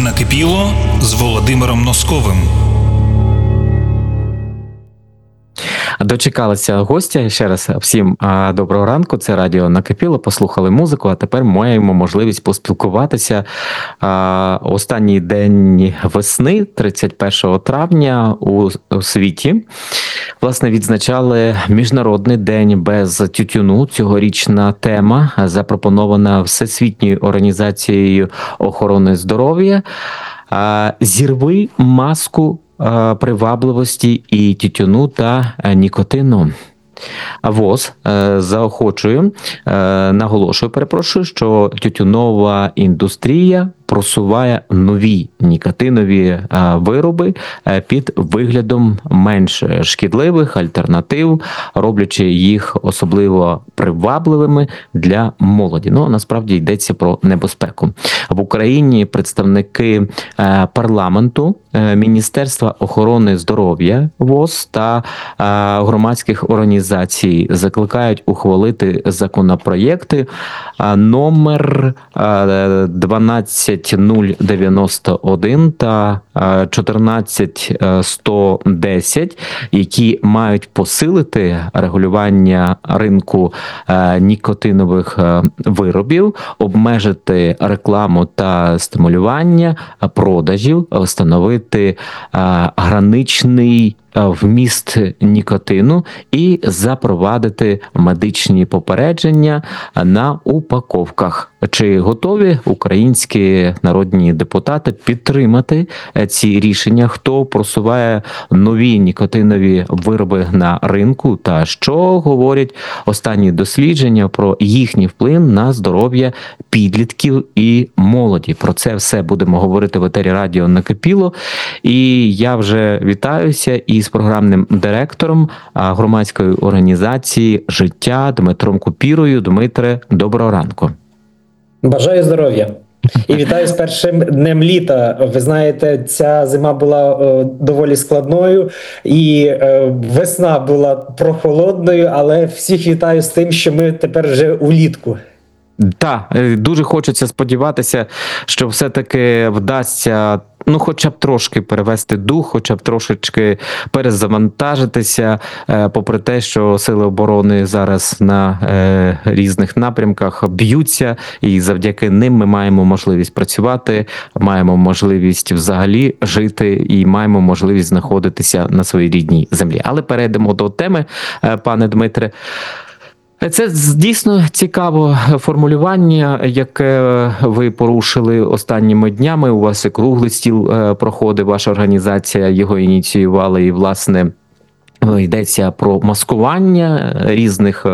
Накипіло з Володимиром Носковим. Дочекалися гостя. Ще раз всім доброго ранку. Це радіо Накипіло. Послухали музику, а тепер маємо можливість поспілкуватися. Останній день весни, 31 травня у світі, власне, відзначали Міжнародний день без тютюну. Цьогорічна тема запропонована Всесвітньою організацією охорони здоров'я. Зірви маску привабливості і тютюну та нікотину. ВОЗ наголошую, що тютюнова індустрія просуває нові нікотинові вироби під виглядом менш шкідливих альтернатив, роблячи їх особливо привабливими для молоді. Насправді йдеться про небезпеку. В Україні представники парламенту, Міністерства охорони здоров'я ВОЗ та громадських організацій закликають ухвалити законопроєкти номер 12091 та 14110, які мають посилити регулювання ринку нікотинових виробів, обмежити рекламу та стимулювання продажів, встановити граничний вміст нікотину і запровадити медичні попередження на упаковках. Чи готові українські народні депутати підтримати ці рішення? Хто просуває нові нікотинові вироби на ринку? Та що говорять останні дослідження про їхній вплив на здоров'я підлітків і молоді? Про це все будемо говорити в етері радіо Накипіло. І я вже вітаюся із програмним директором громадської організації «Життя» Дмитром Купірою. Дмитре, доброго ранку. Бажаю здоров'я. І вітаю з першим днем літа. Ви знаєте, ця зима була доволі складною, і весна була прохолодною, але всіх вітаю з тим, що ми тепер вже улітку. Так, дуже хочеться сподіватися, що все-таки вдасться хоча б трошки перевести дух, хоча б трошечки перезавантажитися, попри те, що сили оборони зараз на різних напрямках б'ються, і завдяки ним ми маємо можливість працювати, маємо можливість взагалі жити і маємо можливість знаходитися на своїй рідній землі. Але перейдемо до теми, пане Дмитре. Це дійсно цікаве формулювання, яке ви порушили останніми днями. У вас і круглий стіл проходить, ваша організація його ініціювала, і, власне, йдеться про маскування різних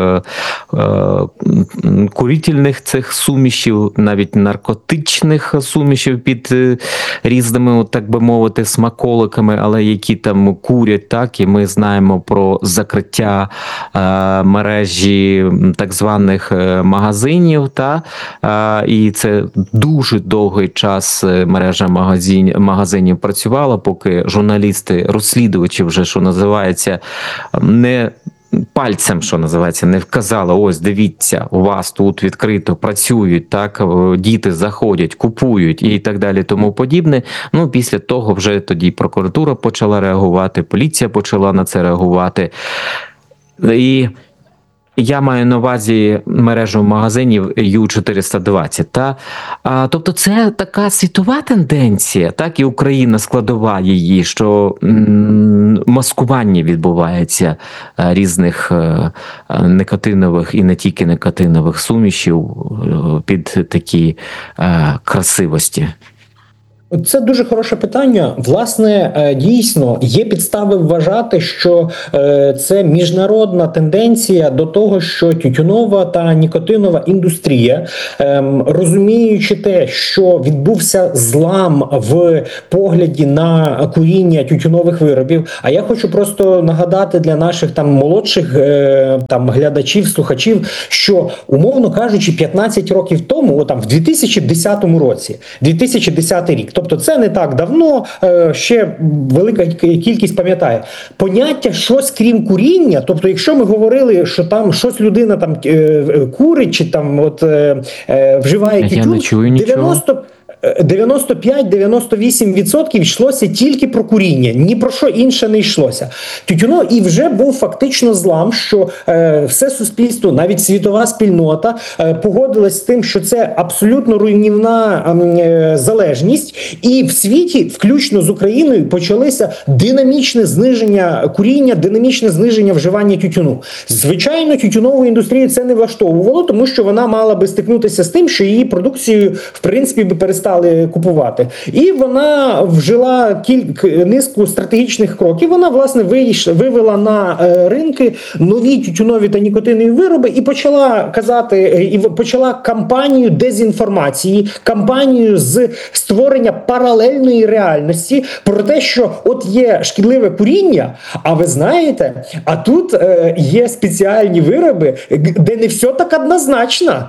курительних цих сумішів, навіть наркотичних сумішів під різними, так би мовити, смаколиками, але які там курять, так, і ми знаємо про закриття мережі так званих магазинів, і це дуже довгий час мережа магазинів працювала, поки журналісти, розслідувачі вже, що називається, не пальцем, що називається, не вказали: ось, дивіться, у вас тут відкрито працюють, так, діти заходять, купують і так далі, тому подібне. Після того вже тоді прокуратура почала реагувати, поліція почала на це реагувати. І я маю на увазі мережу магазинів Ю420. Тобто це така світова тенденція, так, і Україна складова її, що маскування відбувається різних никотинових і не тільки никотинових сумішів під такі красивості. Це дуже хороше питання. Власне, дійсно, є підстави вважати, що це міжнародна тенденція до того, що тютюнова та нікотинова індустрія, розуміючи те, що відбувся злам в погляді на куріння тютюнових виробів, а я хочу просто нагадати для наших молодших глядачів, слухачів, що, умовно кажучи, 15 років тому, в 2010 році, 2010 рік, тобто це не так давно, ще велика кількість пам'ятає. Поняття щось крім куріння, тобто якщо ми говорили, що там щось людина там курить чи там вживає тютюн, 95-98% йшлося тільки про куріння, ні про що інше не йшлося. Тютюно, і вже був фактично злам, що все суспільство, навіть світова спільнота, погодилась з тим, що це абсолютно руйнівна залежність, і в світі, включно з Україною, почалося динамічне зниження куріння, динамічне зниження вживання тютюну. Звичайно, тютюнову індустрію це не влаштовувало, тому що вона мала би стикнутися з тим, що її продукцію, в принципі, би перестали купувати. І вона вжила низку стратегічних кроків. Вона, власне, вивела на ринки нові тютюнові та нікотинові вироби і почала казати, і почала кампанію дезінформації, кампанію з створення паралельної реальності про те, що от є шкідливе куріння, а ви знаєте, а тут є спеціальні вироби, де не все так однозначно.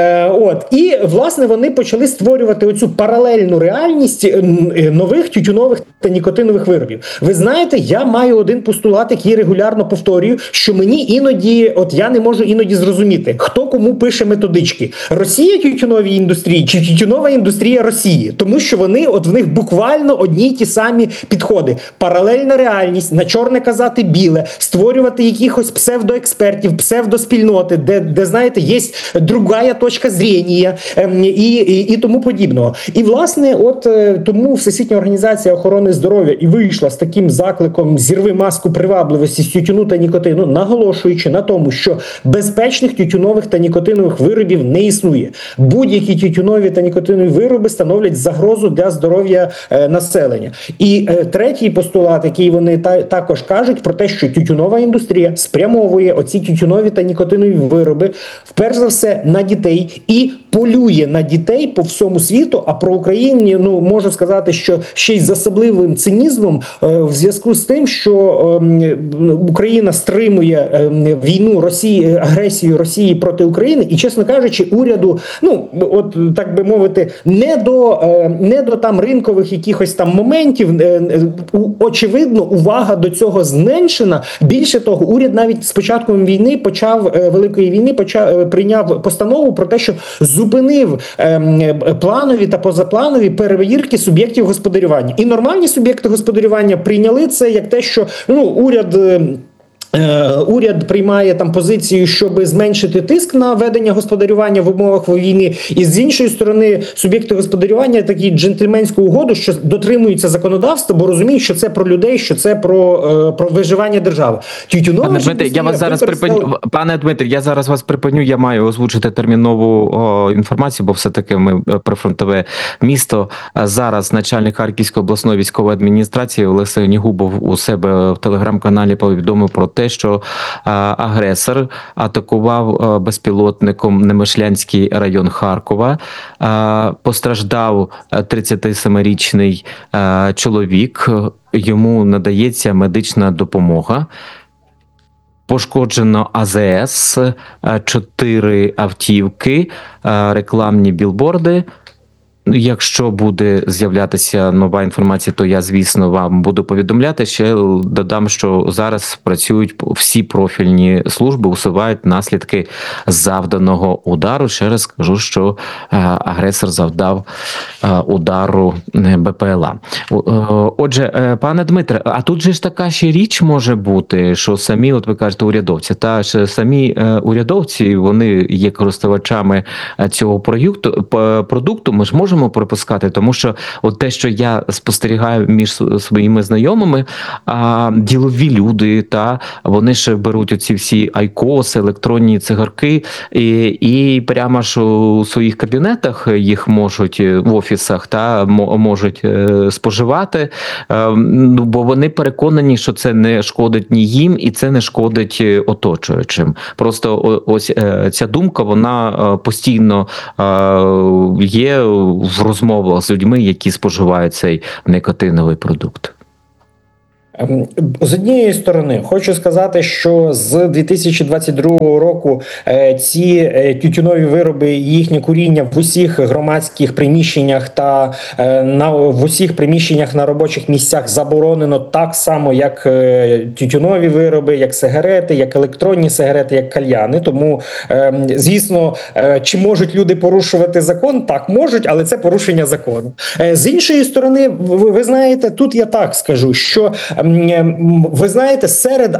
І, власне, вони почали створювати оцю паралельну реальність нових тютюнових та нікотинових виробів. Ви знаєте, я маю один постулат, який регулярно повторюю, що мені іноді, я не можу іноді зрозуміти, хто кому пише методички. Росія тютюновій індустрії чи тютюнова індустрія Росії? Тому що вони, в них буквально одні й ті самі підходи. Паралельна реальність, на чорне казати біле, створювати якихось псевдоекспертів, псевдоспільноти, де знаєте, є другая точка зрення і тому подібного. І, власне, тому Всесвітня організація охорони здоров'я і вийшла з таким закликом «Зірви маску привабливості з тютюну та нікотину», наголошуючи на тому, що безпечних тютюнових та нікотинових виробів не існує. Будь-які тютюнові та нікотинові вироби становлять загрозу для здоров'я населення. І третій постулат, який вони також кажуть, про те, що тютюнова індустрія спрямовує оці тютюнові та нікотинові вироби, вперше за все, на дітей і полює на дітей по всьому світу, а про Україну, можу сказати, що ще й з особливим цинізмом в зв'язку з тим, що Україна стримує війну Росії, агресію Росії проти України, і, чесно кажучи, уряду, так би мовити, не до там ринкових якихось там моментів, очевидно, увага до цього зменшена. Більше того, уряд навіть з початком війни Великої війни прийняв постанову про те, що зупинив планові та позапланові перевірки суб'єктів господарювання. І нормальні суб'єкти господарювання прийняли це як те, що уряд приймає там позицію, щоб зменшити тиск на ведення господарювання в умовах війни, і з іншої сторони суб'єкти господарювання такі джентльменську угоду, що дотримуються законодавства, бо розуміють, що це про людей, що це про виживання держави. Пане Дмитрий, я вас зараз припиню. Пане Дмитрий, я зараз вас припиню. Я маю озвучити термінову інформацію, бо все-таки ми прифронтове місто. Зараз начальник Харківської обласної військової адміністрації Олексій Нігубов у себе в телеграм-каналі повідомив про те, що агресор атакував безпілотником Немишлянський район Харкова. Постраждав 37-річний чоловік. Йому надається медична допомога. Пошкоджено АЗС, 4 автівки, рекламні білборди. Якщо буде з'являтися нова інформація, то я, звісно, вам буду повідомляти. Ще додам, що зараз працюють всі профільні служби, усувають наслідки завданого удару. Ще раз скажу, що агресор завдав удару БПЛА. Отже, пане Дмитре, а тут же ж така ще річ може бути, що самі, ви кажете, урядовці, самі урядовці, вони є користувачами цього продукту, ми ж можемо припускати, тому що те, що я спостерігаю між своїми знайомими, ділові люди, вони ж беруть оці всі айкоси, електронні цигарки, і прямо ж у своїх кабінетах їх можуть, в офісах, можуть споживати, бо вони переконані, що це не шкодить ні їм, і це не шкодить оточуючим. Просто ось ця думка, вона постійно є в розмовах з людьми, які споживають цей никотиновий продукт. З однієї сторони, хочу сказати, що з 2022 року ці тютюнові вироби і їхнє куріння в усіх громадських приміщеннях та в усіх приміщеннях на робочих місцях заборонено так само, як тютюнові вироби, як сигарети, як електронні сигарети, як кальяни. Тому, звісно, чи можуть люди порушувати закон? Так, можуть, але це порушення закону. З іншої сторони, ви знаєте, тут я так скажу, що ви знаєте, серед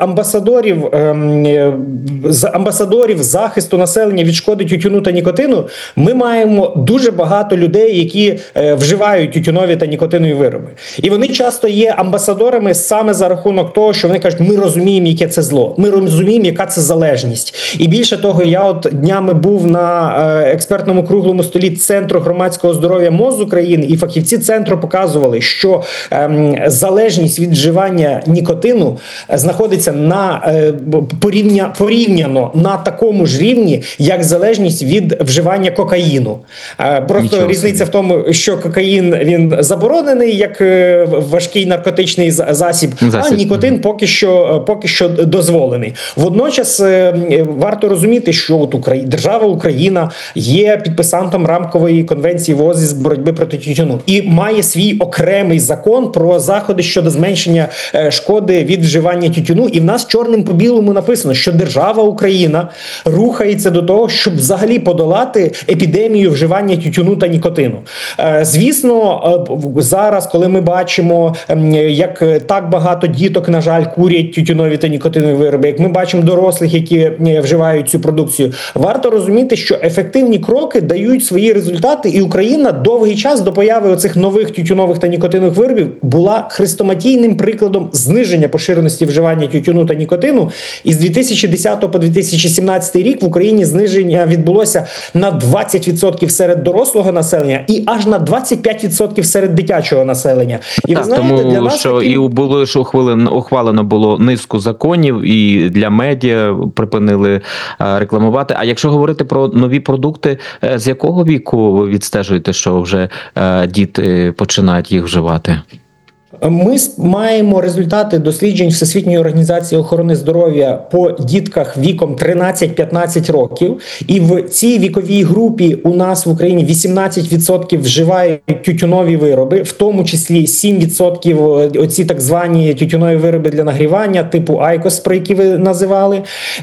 амбасадорів захисту населення від шкоди тютюну та нікотину ми маємо дуже багато людей, які вживають тютюнові та нікотинові вироби. І вони часто є амбасадорами саме за рахунок того, що вони кажуть, ми розуміємо, яке це зло, ми розуміємо, яка це залежність. І більше того, я от днями був на експертному круглому столі Центру громадського здоров'я МОЗ України, і фахівці центру показували, що залежність від вживання нікотину знаходиться порівняно на такому ж рівні, як залежність від вживання кокаїну. Просто різниця в тому, що кокаїн, він заборонений як важкий наркотичний засіб, а нікотин поки що дозволений. Водночас варто розуміти, що от держава Україна є підписантом рамкової конвенції ВООЗ з боротьби проти тютюну і має свій окремий закон про заходи щодо зменшення шкоди від вживання тютюну. І в нас чорним по білому написано, що держава Україна рухається до того, щоб взагалі подолати епідемію вживання тютюну та нікотину. Звісно, зараз, коли ми бачимо, як так багато діток, на жаль, курять тютюнові та нікотинові вироби, як ми бачимо дорослих, які вживають цю продукцію, варто розуміти, що ефективні кроки дають свої результати, і Україна довгий час до появи оцих нових тютюнових та нікотинових виробів була хрестоматійним прикладом зниження поширеності вживання тютюну та нікотину. І з 2010 по 2017 рік в Україні зниження відбулося на 20% серед дорослого населення і аж на 25% серед дитячого населення. І так, ви знаєте, тому для нас що і було ж ухвалено було низку законів, і для медіа припинили рекламувати. А якщо говорити про нові продукти, з якого віку ви відстежуєте, що вже діти починають їх вживати? Ми маємо результати досліджень Всесвітньої організації охорони здоров'я по дітках віком 13-15 років. І в цій віковій групі у нас в Україні 18% вживають тютюнові вироби, в тому числі 7% оці так звані тютюнові вироби для нагрівання, типу Айкос, про які ви називали.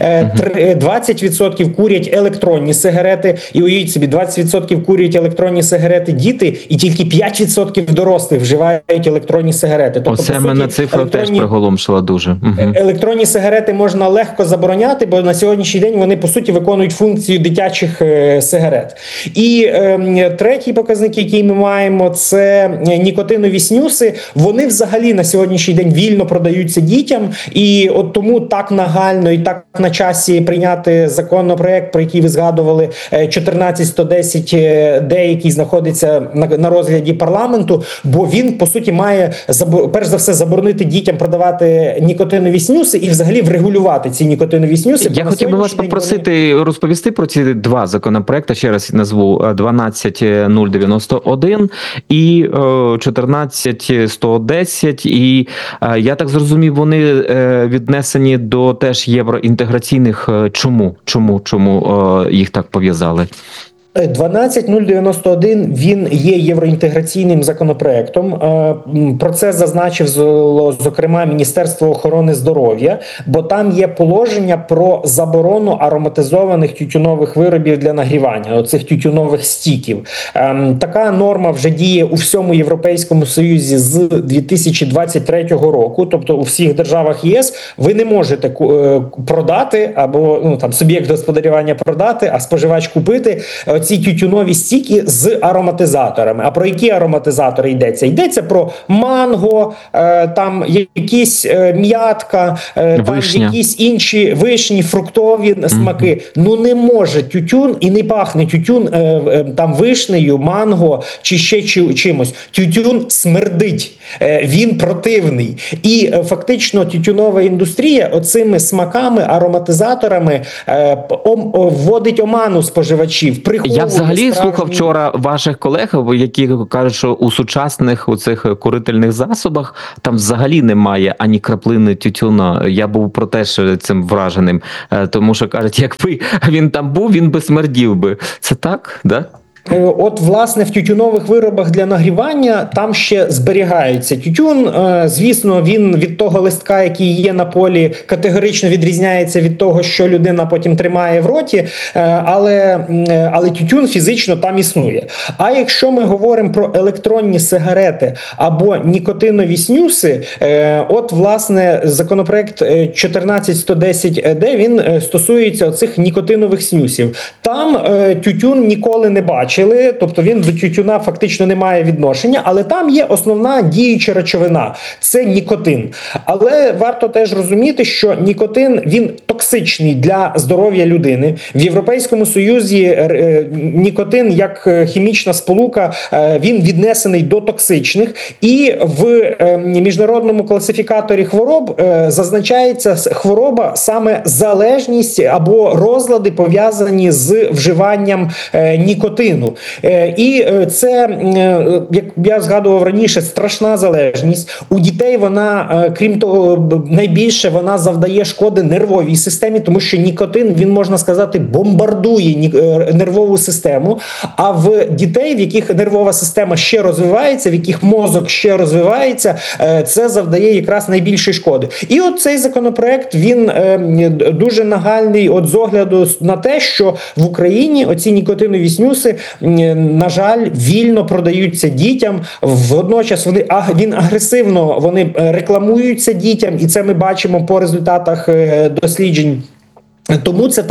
20% курять електронні сигарети. І уявіть собі, 20% курять електронні сигарети діти, і тільки 5% дорослих вживають електронні сигарети. Тобто, оце мене цифра теж приголомшила дуже. Електронні сигарети можна легко забороняти, бо на сьогоднішній день вони, по суті, виконують функцію дитячих сигарет. І третій показник, який ми маємо, це нікотинові снюси. Вони взагалі на сьогоднішній день вільно продаються дітям, і от тому так нагально і так на часі прийняти законопроект, про який ви згадували, 14110-д, який знаходиться на розгляді парламенту, бо він, по суті, має перш за все заборонити дітям продавати нікотинові снюси і взагалі врегулювати ці нікотинові снюси. Я хотів би вас попросити розповісти про ці два законопроекти, ще раз назву: 12091 і 14110. І я так зрозумів, вони віднесені до теж євроінтеграційних. Чому їх так пов'язали? 12091 він є євроінтеграційним законопроектом. Про це зазначило, зокрема, Міністерство охорони здоров'я, бо там є положення про заборону ароматизованих тютюнових виробів для нагрівання, оцих тютюнових стіків. Така норма вже діє у всьому Європейському Союзі з 2023 року, тобто у всіх державах ЄС ви не можете продати або суб'єкт господарювання продати, а споживач купити ці тютюнові стіки з ароматизаторами. А про які ароматизатори йдеться? Йдеться про манго, там якісь м'ятка, там якісь інші вишні, фруктові смаки. Ну не може тютюн і не пахне тютюн там вишнею, манго чи ще чимось. Тютюн смердить, він противний. І фактично тютюнова індустрія оцими смаками, ароматизаторами вводить оману споживачів. Я взагалі справжній... слухав вчора ваших колег, які кажуть, що у сучасних оцих курительних засобах там взагалі немає ані краплини тютюна. Я був про теж цим враженим, тому що кажуть, якби він там був, він би смердів би. Це так, да? От, власне, в тютюнових виробах для нагрівання там ще зберігається тютюн. Звісно, він від того листка, який є на полі, категорично відрізняється від того, що людина потім тримає в роті, але тютюн фізично там існує. А якщо ми говоримо про електронні сигарети або нікотинові снюси, от, власне, законопроект 14110-д, він стосується оцих нікотинових снюсів. Там тютюн ніколи не бачив. Тобто він до тютюна фактично не має відношення, але там є основна діюча речовина – це нікотин. Але варто теж розуміти, що нікотин, він токсичний для здоров'я людини. В Європейському Союзі нікотин як хімічна сполука, він віднесений до токсичних. І в міжнародному класифікаторі хвороб зазначається хвороба саме залежність або розлади, пов'язані з вживанням нікотину. І це, як я згадував раніше, страшна залежність. У дітей вона, крім того, найбільше вона завдає шкоди нервовій системі, тому що нікотин, він, можна сказати, бомбардує нервову систему. А в дітей, в яких нервова система ще розвивається, в яких мозок ще розвивається, це завдає якраз найбільшої шкоди. І от цей законопроект, він дуже нагальний от з огляду на те, що в Україні оці нікотинові снюси, на жаль, вільно продаються дітям. Водночас він агресивно рекламуються дітям, і це ми бачимо по результатах досліджень. Тому це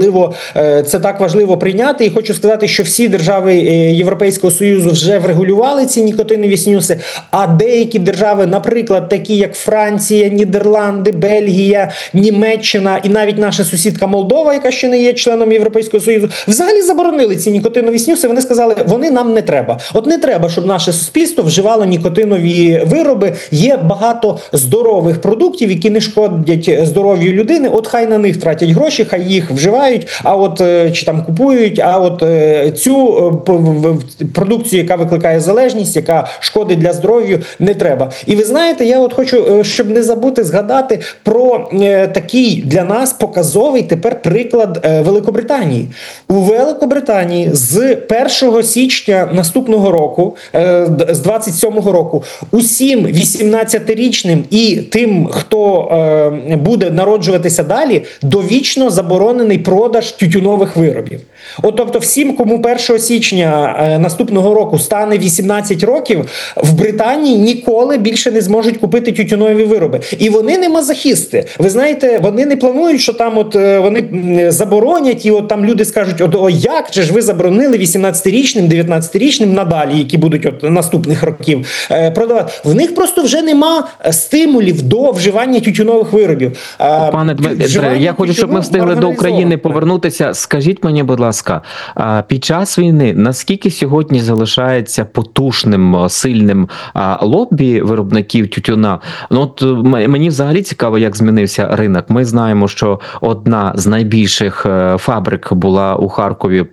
так важливо прийняти. І хочу сказати, що всі держави Європейського Союзу вже врегулювали ці нікотинові снюси, а деякі держави, наприклад, такі як Франція, Нідерланди, Бельгія, Німеччина і навіть наша сусідка Молдова, яка ще не є членом Європейського Союзу, взагалі заборонили ці нікотинові снюси. Вони сказали, вони нам не треба. От не треба, щоб наше суспільство вживало нікотинові вироби. Є багато здорових продуктів, які не шкодять здоров'ю людини. От хай на них тратять гроші, хай їх вживають, а от чи там купують, а от цю продукцію, яка викликає залежність, яка шкодить для здоров'я, не треба. І ви знаєте, я от хочу, щоб не забути згадати про такий для нас показовий тепер приклад Великобританії. У Великобританії з 1 січня наступного року, з 27-го року, усім 18-річним і тим, хто буде народжуватися далі, довічно заборонений продаж тютюнових виробів. От, тобто всім, кому 1 січня наступного року стане 18 років, в Британії ніколи більше не зможуть купити тютюнові вироби. І вони не мазохісти. Ви знаєте, вони не планують, що там от вони заборонять, і от там люди скажуть, о, як же ж ви заборонили 18-річним, 19-річним надалі, які будуть от наступних років продавати. В них просто вже нема стимулів до вживання тютюнових виробів. Пане Дмитре, я хочу, щоб ми встигли до України повернутися. Скажіть мені, будь ласка, під час війни наскільки сьогодні залишається потужним, сильним лобі виробників тютюна? Ну, от мені взагалі цікаво, як змінився ринок. Ми знаємо, що одна з найбільших фабрик була у Харкові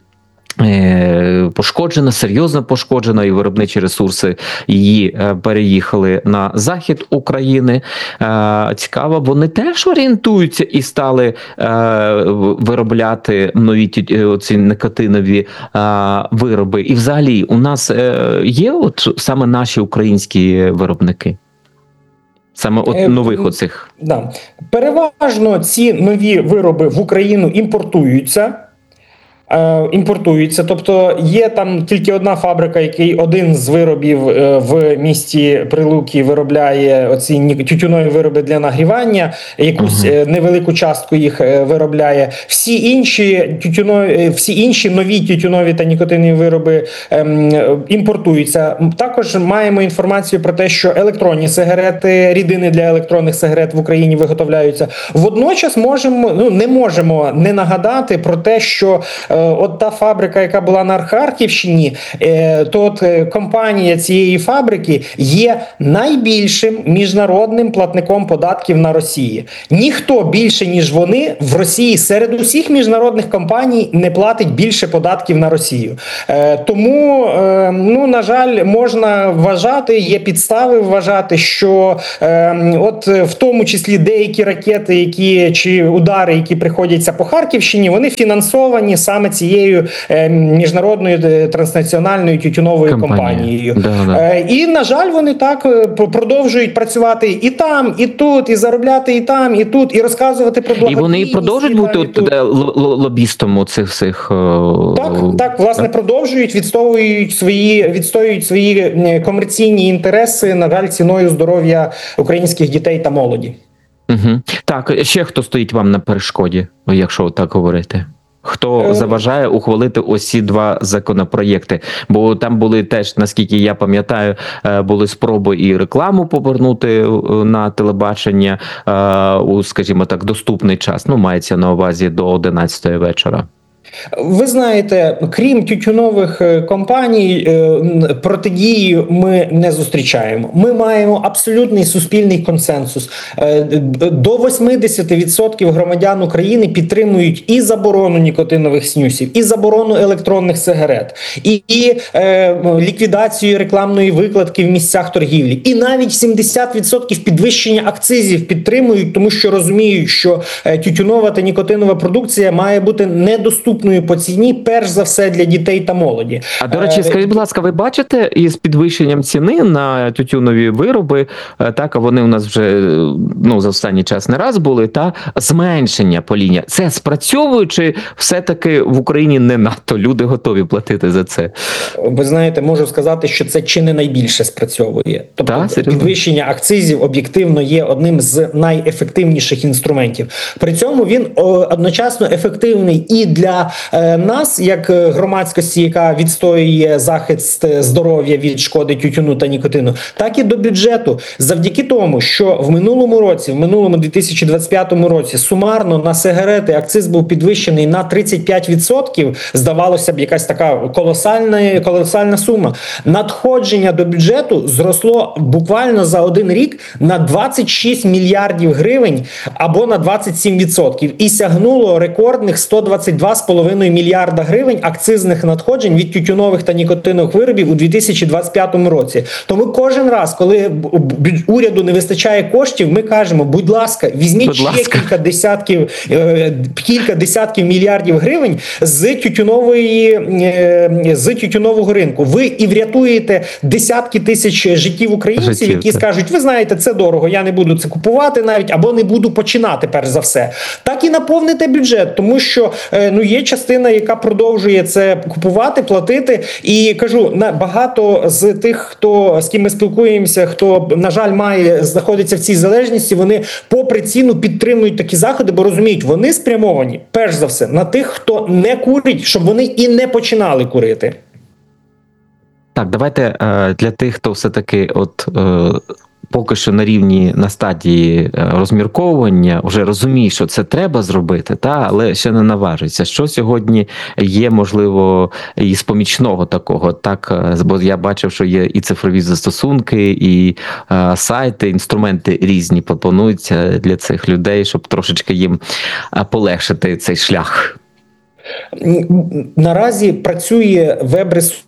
пошкоджена, серйозно пошкоджена, і виробничі ресурси її переїхали на захід України. Цікаво, вони теж орієнтуються і стали виробляти нові ці никотинові вироби. І взагалі у нас є от саме наші українські виробники? Саме от нових оцих? Да. Переважно ці нові вироби в Україну імпортуються. Тобто є там тільки одна фабрика, який один з виробів в місті Прилуки виробляє оці тютюнові вироби для нагрівання, якусь невелику частку їх виробляє. Всі інші нові тютюнові та нікотинові вироби імпортуються. Також маємо інформацію про те, що електронні сигарети, рідини для електронних сигарет в Україні виготовляються. Водночас не можемо не нагадати про те, що от та фабрика, яка була на Харківщині, то от компанія цієї фабрики є найбільшим міжнародним платником податків на Росії. Ніхто більше, ніж вони, в Росії серед усіх міжнародних компаній не платить більше податків на Росію. Тому, ну, на жаль, можна вважати, є підстави вважати, що от в тому числі деякі ракети, які чи удари, які приходяться по Харківщині, вони фінансовані саме цією міжнародною транснаціональною тютюновою компанією. І, на жаль, вони так продовжують працювати і там, і тут, і заробляти і там, і тут, і розказувати про благодійність. І вони продовжують бути лобістом у цих всіх... Так, власне, продовжують, відстоюють свої комерційні інтереси, на жаль, ціною здоров'я українських дітей та молоді. Угу. Так, ще хто стоїть вам на перешкоді, якщо так говорити? Хто заважає ухвалити ось ці два законопроєкти? Бо там були теж, наскільки я пам'ятаю, були спроби і рекламу повернути на телебачення у, скажімо так, доступний час. Ну, мається на увазі до 11-ї вечора. Ви знаєте, крім тютюнових компаній, протидії ми не зустрічаємо. Ми маємо абсолютний суспільний консенсус. До 80% громадян України підтримують і заборону нікотинових снюсів, і заборону електронних сигарет, і ліквідацію рекламної викладки в місцях торгівлі. І навіть 70% підвищення акцизів підтримують, тому що розуміють, що тютюнова та нікотинова продукція має бути недоступною по ціні, перш за все, для дітей та молоді. А, до речі, скажіть, будь ласка, ви бачите із підвищенням ціни на тютюнові вироби, так, а вони у нас вже, ну, за останній час не раз були, та зменшення паління. Це спрацьовує, чи все-таки в Україні не надто люди готові платити за це? Ви знаєте, можу сказати, що це чи не найбільше спрацьовує. Тобто підвищення акцизів об'єктивно є одним з найефективніших інструментів. При цьому він одночасно ефективний і для нас, як громадськості, яка відстоює захист здоров'я від шкоди тютюну та нікотину, так і до бюджету. Завдяки тому, що в минулому 2025 році сумарно на сигарети акциз був підвищений на 35%, здавалося б, якась така колосальна сума. Надходження до бюджету зросло буквально за один рік на 26 мільярдів гривень або на 27% і сягнуло рекордних 122,5 мільярда гривень акцизних надходжень від тютюнових та нікотинових виробів у 2025 році. Тому кожен раз, коли уряду не вистачає коштів, ми кажемо, будь ласка, візьміть ще кілька десятків мільярдів гривень з тютюнового ринку. Ви і врятуєте десятки тисяч життів українців, які скажуть, ви знаєте, це дорого, я не буду це купувати навіть, або не буду починати, перш за все. Так і наповните бюджет, тому що, ну, є частина, яка продовжує це купувати, платити. І кажу, багато з тих, з ким ми спілкуємося, хто, на жаль, знаходиться в цій залежності, вони попри ціну підтримують такі заходи, бо розуміють, вони спрямовані, перш за все, на тих, хто не курить, щоб вони і не починали курити. Так, давайте для тих, хто все-таки поки що на стадії розмірковування, вже розуміє, що це треба зробити, але ще не наважується. Що сьогодні є, можливо, із помічного такого, так? Бо я бачив, що є і цифрові застосунки, і сайти, інструменти різні пропонуються для цих людей, щоб трошечки їм полегшити цей шлях. Наразі працює веб-ресурс.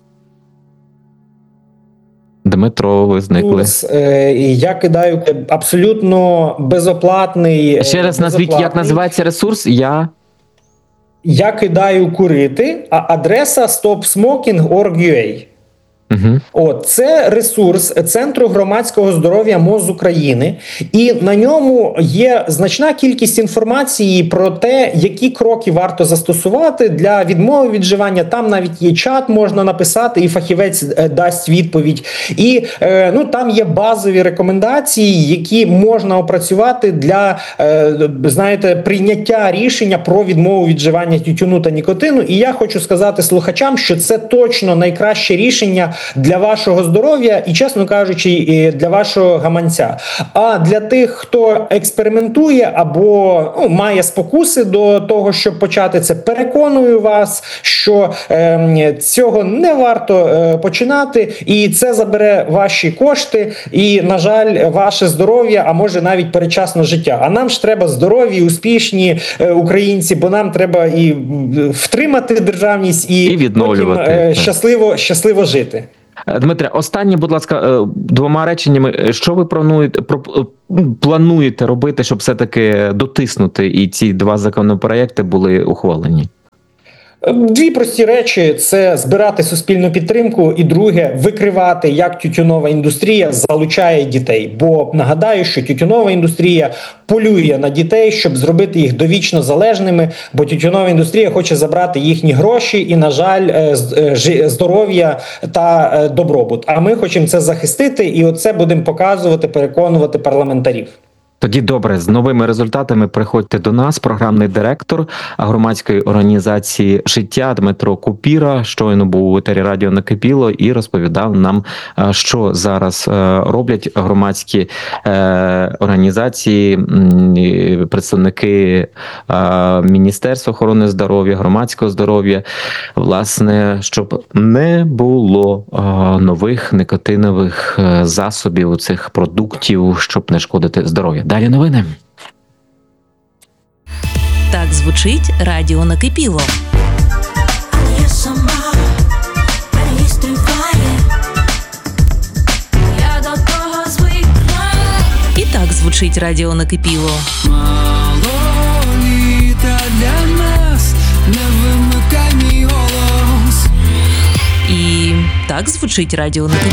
Дмитро, ви зникли. Я кидаю абсолютно безоплатний... Ще раз назвіть, як називається ресурс? Я кидаю курити, а адреса stopsmoking.org.ua. Це ресурс Центру громадського здоров'я МОЗ України, і на ньому є значна кількість інформації про те, які кроки варто застосувати для відмови від вживання. Там навіть є чат, можна написати, і фахівець дасть відповідь. І там є базові рекомендації, які можна опрацювати для, прийняття рішення про відмову від вживання тютюну та нікотину. І я хочу сказати слухачам, що це точно найкраще рішення для вашого здоров'я і, чесно кажучи, і для вашого гаманця. А для тих, хто експериментує або має спокуси до того, щоб почати це, переконую вас, що цього не варто починати, і це забере ваші кошти і, на жаль, ваше здоров'я, а може навіть передчасне життя. А нам ж треба здорові, успішні українці, бо нам треба і втримати державність, і відновлювати. Потім щасливо жити. Дмитре, останнє, будь ласка, двома реченнями. Що ви плануєте робити, щоб все-таки дотиснути і ці два законопроекти були ухвалені? Дві прості речі – це збирати суспільну підтримку, і друге – викривати, як тютюнова індустрія залучає дітей. Бо нагадаю, що тютюнова індустрія полює на дітей, щоб зробити їх довічно залежними, бо тютюнова індустрія хоче забрати їхні гроші і, на жаль, здоров'я та добробут. А ми хочемо це захистити, і оце будемо показувати, переконувати парламентарів. Тоді добре, з новими результатами приходьте до нас. Програмний директор громадської організації «Життя» Дмитро Купіра щойно був у етері радіо «Накипіло» і розповідав нам, що зараз роблять громадські організації, представники Міністерства охорони здоров'я, громадського здоров'я, власне, щоб не було нових никотинових засобів, цих продуктів, щоб не шкодити здоров'ю. Далі новини. Так звучить радіо «Накипіло». Я сама переїстріваю, я до того звикла. І так звучить радіо «Накипіло». Мало літа для нас, не вимикай мій голос. І так звучить радіо «Накипіло».